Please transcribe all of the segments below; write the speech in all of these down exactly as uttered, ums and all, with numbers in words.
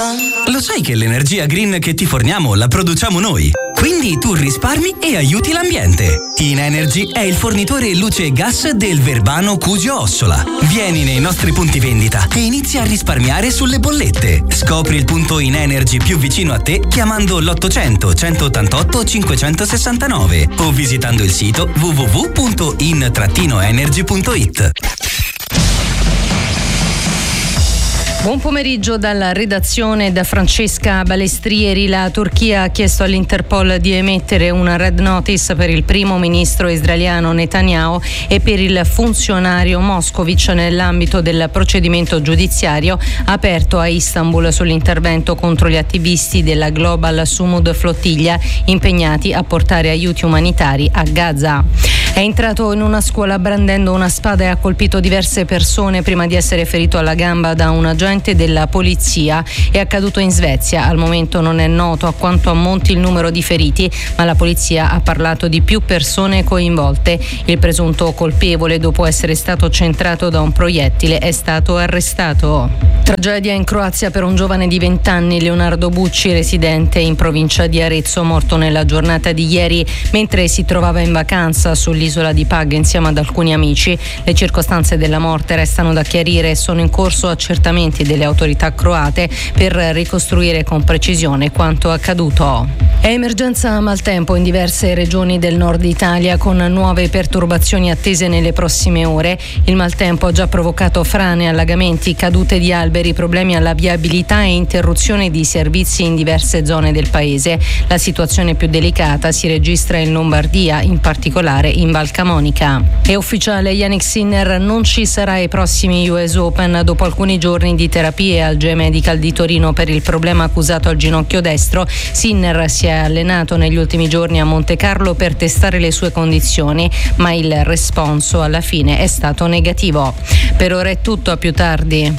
Lo sai che l'energia green che ti forniamo la produciamo noi? Quindi tu risparmi e aiuti l'ambiente. InEnergy è il fornitore luce e gas del Verbano Cusio Ossola. Vieni nei nostri punti vendita e inizia a risparmiare sulle bollette. Scopri il punto InEnergy più vicino a te chiamando l'ottocento centottantotto cinquecentosessantanove o visitando il sito w w w punto in energy punto it. Buon pomeriggio dalla redazione da Francesca Balestrieri. La Turchia ha chiesto all'Interpol di emettere una red notice per il primo ministro israeliano Netanyahu e per il funzionario Moscovic nell'ambito del procedimento giudiziario aperto a Istanbul sull'intervento contro gli attivisti della Global Sumud Flottiglia impegnati a portare aiuti umanitari a Gaza. È entrato in una scuola brandendo una spada e ha colpito diverse persone prima di essere ferito alla gamba da un agente della polizia. È accaduto in Svezia. Al momento non è noto a quanto ammonti il numero di feriti, ma la polizia ha parlato di più persone coinvolte. Il presunto colpevole, dopo essere stato centrato da un proiettile, è stato arrestato. Tragedia in Croazia per un giovane di venti anni, Leonardo Bucci, residente in provincia di Arezzo, morto nella giornata di ieri mentre si trovava in vacanza sull'isola di Pag insieme ad alcuni amici. Le circostanze della morte restano da chiarire e sono in corso accertamenti delle autorità croate per ricostruire con precisione quanto accaduto. È emergenza maltempo in diverse regioni del nord Italia con nuove perturbazioni attese nelle prossime ore. Il maltempo ha già provocato frane, allagamenti, cadute di alberi, problemi alla viabilità e interruzione di servizi in diverse zone del paese. La situazione più delicata si registra in Lombardia, in particolare in Val Camonica. È ufficiale, Jannik Sinner non ci sarà ai prossimi U S Open dopo alcuni giorni di terapie al G E Medical di Torino per il problema accusato al ginocchio destro. Sinner si è allenato negli ultimi giorni a Montecarlo per testare le sue condizioni, ma il responso alla fine è stato negativo. Per ora è tutto, a più tardi.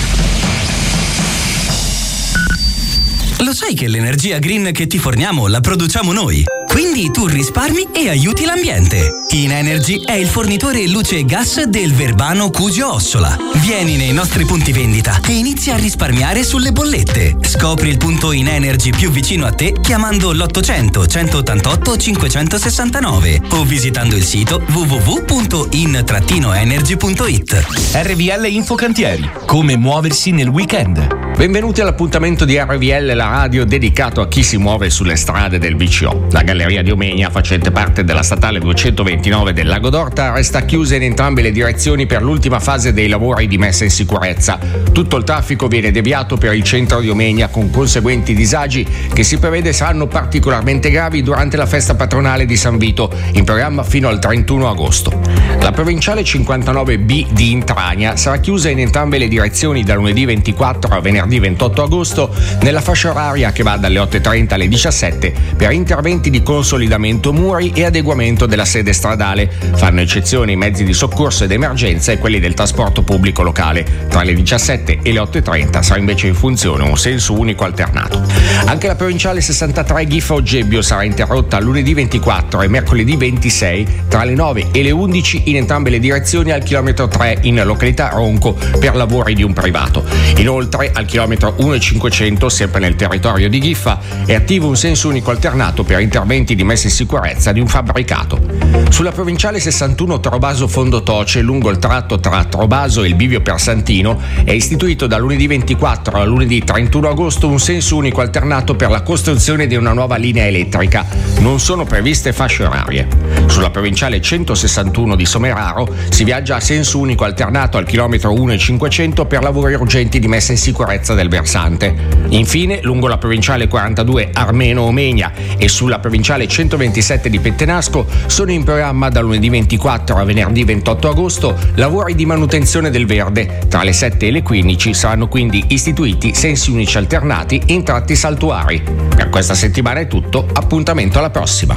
Lo sai che l'energia green che ti forniamo la produciamo noi? Quindi tu risparmi e aiuti l'ambiente. InEnergy è il fornitore luce e gas del Verbano Cusio Ossola. Vieni nei nostri punti vendita e inizia a risparmiare sulle bollette. Scopri il punto InEnergy più vicino a te chiamando l'ottocento centottantotto cinquecentosessantanove o visitando il sito w w w punto in energy punto it. R V L Infocantieri. Come muoversi nel weekend. Benvenuti all'appuntamento di R V L, la radio dedicato a chi si muove sulle strade del V C O. La galleria di Omegna, facente parte della statale duecentoventinove del Lago d'Orta, resta chiusa in entrambe le direzioni per l'ultima fase dei lavori di messa in sicurezza. Tutto il traffico viene deviato per il centro di Omegna con conseguenti disagi che si prevede saranno particolarmente gravi durante la festa patronale di San Vito, in programma fino al trentuno agosto. La provinciale cinquantanove B di Intragna sarà chiusa in entrambe le direzioni da lunedì ventiquattro a venerdì ventotto agosto nella fascia oraria che va dalle otto e trenta alle diciassette per interventi di consolidamento muri e adeguamento della sede stradale. Fanno eccezione i mezzi di soccorso ed emergenza e quelli del trasporto pubblico locale. Tra le diciassette e le otto e trenta sarà invece in funzione un senso unico alternato. Anche la provinciale sessantatré Ghiffa-Oggebbio sarà interrotta lunedì ventiquattro e mercoledì ventisei tra le nove e le undici in entrambe le direzioni al chilometro tre in località Ronco per lavori di un privato. Inoltre al chilometro uno e cinquecento, sempre nel territorio di Ghiffa, è attivo un senso unico alternato per interventi di messa in sicurezza di un fabbricato. Sulla provinciale sessantuno Trobaso Fondotoce, lungo il tratto tra Trobaso e il bivio Persantino, è istituito da lunedì ventiquattro a lunedì trentuno agosto un senso unico alternato per la costruzione di una nuova linea elettrica. Non sono previste fasce orarie. Sulla provinciale centosessantuno di Someraro si viaggia a senso unico alternato al chilometro uno e cinquecento per lavori urgenti di messa in sicurezza del versante. Infine, lungo la provinciale quarantadue Armeno-Omegna e sulla provinciale centoventisette di Pettenasco sono in programma da lunedì ventiquattro a venerdì ventotto agosto lavori di manutenzione del verde. Tra le sette e le quindici saranno quindi istituiti sensi unici alternati in tratti saltuari. Per questa settimana è tutto, appuntamento alla prossima.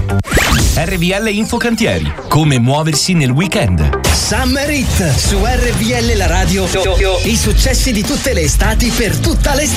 R V L Infocantieri. Come muoversi nel weekend. Summer Hit su R V L la radio. I successi di tutte le estati per tutta l'estate.